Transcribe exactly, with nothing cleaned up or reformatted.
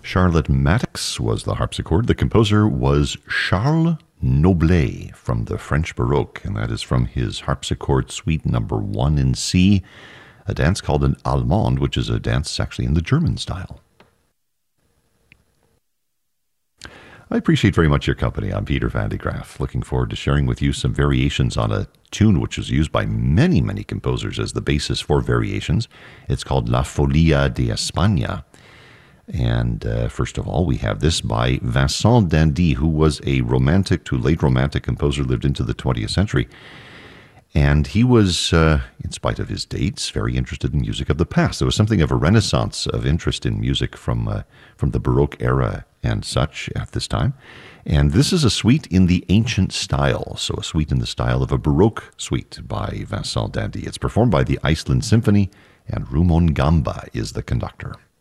Charlotte Mattix was the harpsichord. The composer was Charles Noblet from the French Baroque, and that is from his harpsichord suite number one in C, a dance called an Allemande, which is a dance actually in the German style. I appreciate very much your company. I'm Peter Van de Graaff, looking forward to sharing with you some variations on a tune which was used by many, many composers as the basis for variations. It's called La Folia de España. And uh, first of all, we have this by Vincent d'Indy, who was a romantic to late romantic composer, lived into the twentieth century. And he was, uh, in spite of his dates, very interested in music of the past. There was something of a renaissance of interest in music from uh, from the Baroque era and such at this time. And this is a suite in the ancient style, so a suite in the style of a Baroque suite by Vincent d'Indy. It's performed by the Iceland Symphony, and Rumon Gamba is the conductor.